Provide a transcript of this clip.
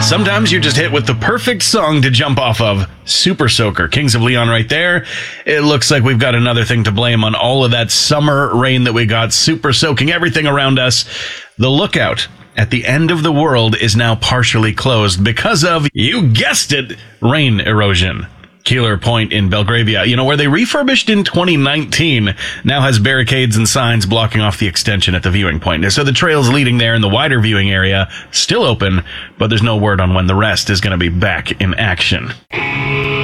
Sometimes you're just hit with the perfect song to jump off of. Super Soaker, Kings of Leon right there. It looks like we've got another thing to blame on all of that summer rain that we got, super soaking everything around us. The lookout at the end of the world is now partially closed because of, you guessed it, rain erosion. Keeler Point in Belgravia, where they refurbished in 2019, now has barricades and signs blocking off the extension at the viewing point. So the trails leading there in the wider viewing area still open, but there's no word on when the rest is going to be back in action.